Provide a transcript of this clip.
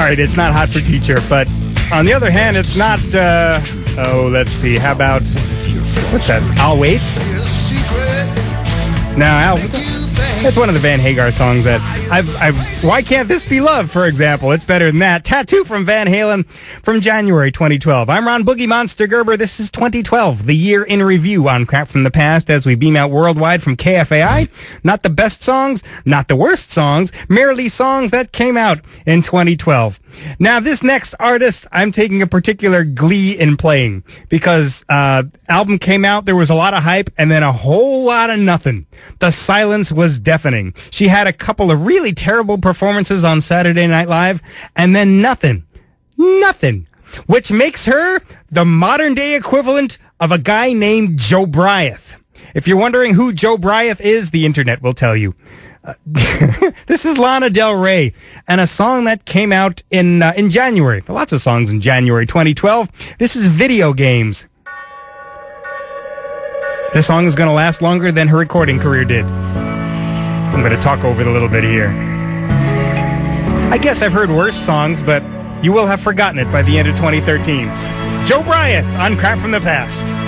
right, it's not Hot for Teacher, but on the other hand, it's not, let's see, how about, what's that, I'll Wait? No, it's one of the Van Hagar songs that Why Can't This Be Love, for example. It's better than that. Tattoo from Van Halen from January 2012. I'm Ron Boogie Monster Gerber. This is 2012, the year in review on Crap from the Past as we beam out worldwide from KFAI. Not the best songs, not the worst songs, merely songs that came out in 2012. Now, this next artist, I'm taking a particular glee in playing because album came out, there was a lot of hype, and then a whole lot of nothing. The silence was deafening. She had a couple of really terrible performances on Saturday Night Live, and then nothing. Nothing. Which makes her the modern-day equivalent of a guy named Joe Bryant. If you're wondering who Joe Bryant is, the internet will tell you. This is Lana Del Rey, and a song that came out in January. Lots of songs in January 2012. This is Video Games. This song is going to last longer than her recording career did. I'm going to talk over it a little bit here. I guess I've heard worse songs, but you will have forgotten it by the end of 2013. Joe Bryant on Crap from the Past.